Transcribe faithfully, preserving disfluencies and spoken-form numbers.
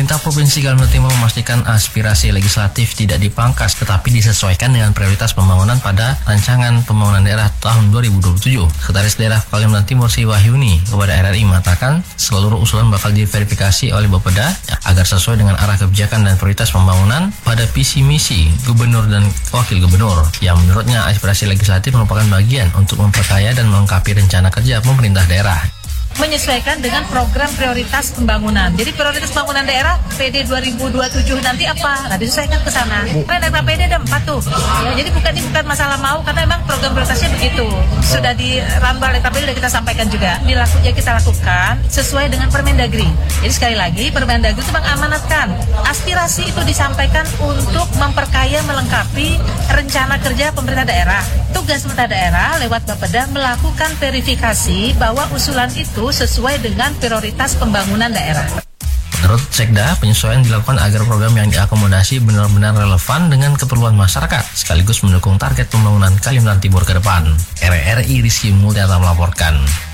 Pemerintah Provinsi Kalimantan Timur memastikan aspirasi legislatif tidak dipangkas tetapi disesuaikan dengan prioritas pembangunan pada Rancangan Pembangunan Daerah tahun dua ribu dua puluh tujuh. Sekretaris Daerah Kalimantan Timur Sri Wahyuni kepada R R I mengatakan seluruh usulan bakal diverifikasi oleh Bapeda agar sesuai dengan arah kebijakan dan prioritas pembangunan pada visi misi Gubernur dan Wakil Gubernur, yang menurutnya aspirasi legislatif merupakan bagian untuk memperkaya dan melengkapi rencana kerja pemerintah daerah. Menyesuaikan dengan program prioritas pembangunan. Jadi prioritas pembangunan daerah P D dua ribu dua puluh tujuh nanti apa? Nah, disesuaikan ke sana. Karena data P D ada empat tuh. Ya, jadi bukan ini bukan masalah mau, karena memang program prioritasnya begitu. Sudah di rambal data P D sudah kita sampaikan juga. Dilakukan kita lakukan sesuai dengan Permendagri. Jadi sekali lagi Permendagri itu mengamanatkan aspirasi itu disampaikan untuk memperkaya melengkapi rencana kerja pemerintah daerah. Tugas pemerintah daerah lewat Bapeda melakukan verifikasi bahwa usulan itu sesuai dengan prioritas pembangunan daerah. Menurut Sekda, penyesuaian dilakukan agar program yang diakomodasi benar-benar relevan dengan keperluan masyarakat, sekaligus mendukung target pembangunan Kalimantan Timur ke depan. R R I Rizky Multiarta melaporkan.